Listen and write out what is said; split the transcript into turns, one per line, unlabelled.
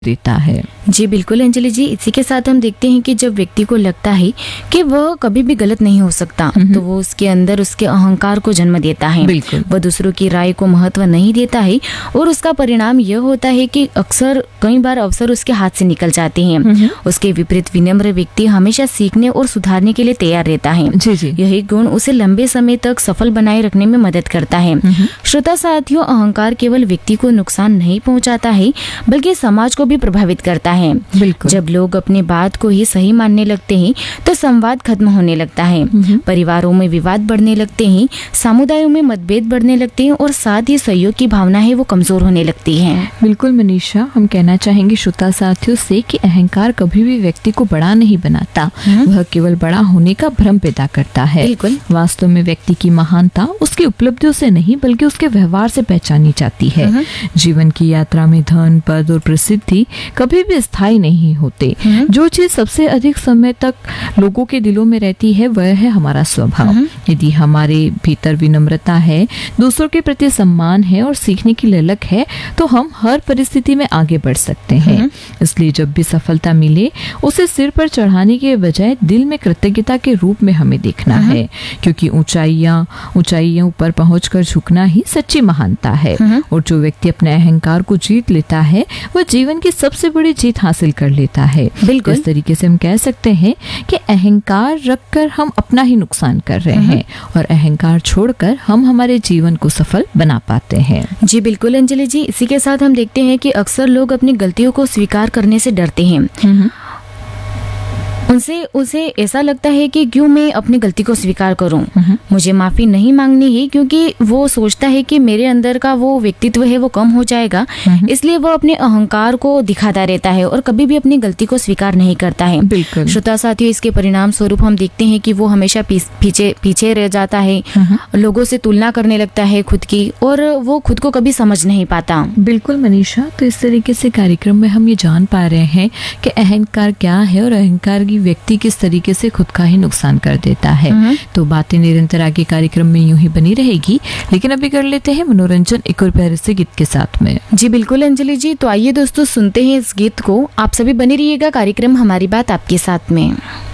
देता है।
जी बिल्कुल अंजलि जी, इसी के साथ हम देखते हैं कि जब व्यक्ति को लगता है कि वह कभी भी गलत नहीं हो सकता, तो वो उसके अंदर उसके अहंकार को जन्म देता है।
बिल्कुल।
वह दूसरों की राय को महत्व नहीं देता है और उसका परिणाम यह होता है कि अक्सर कई बार अवसर उसके हाथ से निकल जाते हैं। उसके विपरीत विनम्र व्यक्ति हमेशा सीखने और सुधारने के लिए तैयार रहता है।
जी जी।
यही गुण उसे लंबे समय तक सफल बनाए रखने में मदद करता है। श्रोता साथियों, अहंकार केवल व्यक्ति को नुकसान नहीं पहुंचाता है बल्कि समाज को भी प्रभावित करता है।
बिल्कुल।
जब लोग अपने बात को ही सही मानने लगते हैं तो संवाद खत्म होने लगता है, परिवारों में विवाद बढ़ने लगते हैं, समुदायों में मतभेद बढ़ने लगते हैं और साथ ही सहयोग की भावना है वो कमजोर होने लगती है।
बिल्कुल मनीषा, हम कहना चाहेंगे श्रोता साथियों से कि अहंकार कभी भी व्यक्ति को बड़ा नहीं बनाता, वह केवल बड़ा होने का भ्रम पैदा करता है।
बिल्कुल।
वास्तव में व्यक्ति की महानता उसकी उपलब्धियों से नहीं बल्कि उसके व्यवहार से पहचानी जाती है। जीवन की यात्रा में धन, पद और प्रसिद्धि कभी भी स्थायी नहीं होते। जो चीज सबसे अधिक समय तक लोगों के दिलों में रहती है वह है हमारा स्वभाव। यदि हमारे भीतर विनम्रता है, दूसरों के प्रति सम्मान है और सीखने की ललक है तो हम हर परिस्थिति में आगे बढ़ सकते हैं। इसलिए जब भी सफलता मिले उसे सिर पर चढ़ाने के बजाय दिल में कृतज्ञता के रूप में हमें देखना है, क्योंकि ऊंचाइयों पर पहुंचकर झुकना ही सच्ची महानता है। और जो व्यक्ति अपने अहंकार को जीत लेता है वह जीवन की सबसे बड़ी जीत हासिल कर लेता है।
बिल्कुल।
इस तरीके से हम कह सकते हैं कि अहंकार रखकर हम अपना ही नुकसान कर रहे हैं और अहंकार छोड़कर हम हमारे जीवन को सफल बना पाते हैं।
जी बिल्कुल अंजलि जी, इसी के साथ हम देखते हैं कि अक्सर लोग अपनी गलतियों को स्वीकार करने से डरते हैं। उसे ऐसा लगता है कि क्यों मैं अपनी गलती को स्वीकार करूं, मुझे माफी नहीं मांगनी है, क्योंकि वो सोचता है कि मेरे अंदर का वो व्यक्तित्व है वो कम हो जाएगा। इसलिए वो अपने अहंकार को दिखाता रहता है और कभी भी अपनी गलती को स्वीकार नहीं करता है।
बिल्कुल।
श्रोता साथियों, इसके परिणाम स्वरूप हम देखते हैं कि वो हमेशा पीछे रह जाता है, लोगों से तुलना करने लगता है खुद की, और वो खुद को कभी समझ नहीं पाता।
बिल्कुल मनीषा, तो इस तरीके से कार्यक्रम में हम ये जान पा रहे हैं कि अहंकार क्या है और अहंकार की व्यक्ति किस तरीके से खुद का ही नुकसान कर देता है। तो बातें निरंतर आगे कार्यक्रम में यूं ही बनी रहेगी, लेकिन अभी कर लेते हैं मनोरंजन एक और प्यारे से गीत के साथ में।
जी बिल्कुल अंजलि जी, तो आइए दोस्तों सुनते हैं इस गीत को। आप सभी बने रहिएगा कार्यक्रम हमारी बात आपके साथ में।